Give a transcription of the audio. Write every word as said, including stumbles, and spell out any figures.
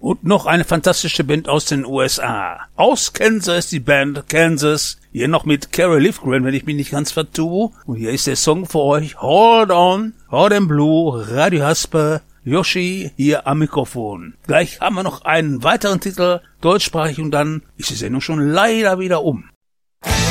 Und noch eine fantastische Band aus den U S A. Aus Kansas, die Band Kansas. Hier noch mit Carrie Livgren, wenn ich mich nicht ganz vertue. Und hier ist der Song für euch. Hold on, Hold on Blue, Radio Hasper, Yoshi hier am Mikrofon. Gleich haben wir noch einen weiteren Titel, deutschsprachig, und dann ist die Sendung schon leider wieder um.